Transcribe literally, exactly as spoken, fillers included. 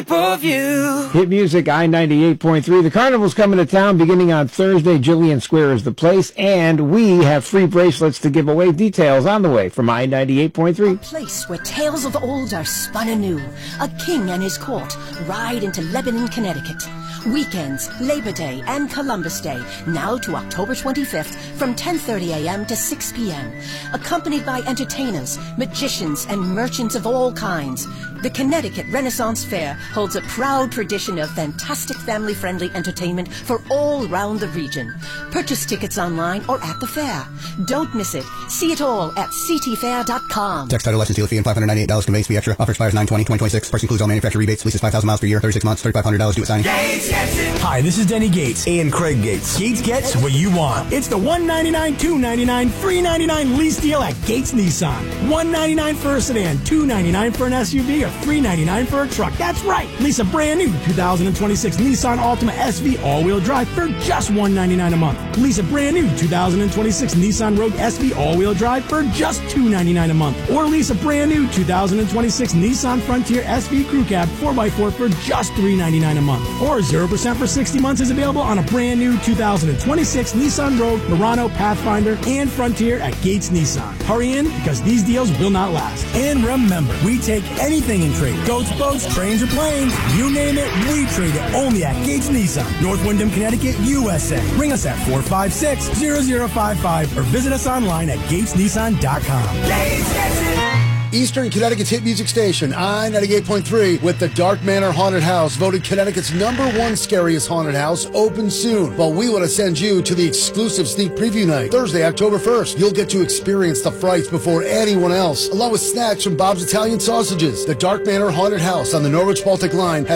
pay-per-view. Hit music, I ninety-eight point three. The carnival's coming to town beginning on Thursday. Jillian Square is the place, and we have free bracelets to give away. Details on the way from I ninety-eight point three. A place where tales of old are spun anew. A king and his court ride into Lebanon, Connecticut. Weekends, Labor Day, and Columbus Day, now to October twenty-fifth, from ten thirty a.m. to six p.m. Accompanied by entertainers, magicians, and merchants of all kinds. The Connecticut Renaissance Fair holds a proud tradition of fantastic family-friendly entertainment for all round the region. Purchase tickets online or at the fair. Don't miss it. See it all at c t fair dot com. Text title license dealer fee and five hundred ninety-eight dollars conveyance fee extra. Offer expires nine twenty twenty twenty-six. Price includes all manufacturer rebates. Leases five thousand miles per year. thirty-six months. thirty-five hundred dollars due at signing. Hi, this is Denny Gates and Craig Gates. Gates gets what you want. It's the one ninety-nine, two ninety-nine, three ninety-nine lease deal at Gates Nissan. one ninety-nine for a sedan, two ninety-nine for an S U V, or three ninety-nine for a truck. That's right. Lease a brand new two thousand twenty-six Nissan Altima S V all-wheel drive for just one ninety-nine a month. Lease a brand new two thousand twenty-six Nissan Rogue S V all-wheel drive for just two ninety-nine a month. Or lease a brand new two thousand twenty-six Nissan Frontier S V Crew Cab four by four for just three ninety-nine a month. Or zero percent for sixty months is available on a brand new two thousand twenty-six Nissan Rogue, Murano, Pathfinder, and Frontier at Gates Nissan. Hurry in, because these deals will not last. And remember, we take anything in trade. Goats, boats, trains, or planes. You name it, we trade it only at Gates Nissan, North Windham, Connecticut, U S A. Ring us at four five six, zero zero five five or visit us online at gates nissan dot com. Gates gets it. Eastern Connecticut's hit music station, I ninety-eight point three, with the Dark Manor Haunted House, voted Connecticut's number one scariest haunted house, open soon. But we want to send you to the exclusive sneak preview night, Thursday, October first. You'll get to experience the frights before anyone else, along with snacks from Bob's Italian Sausages. The Dark Manor Haunted House on the Norwich Baltic Line has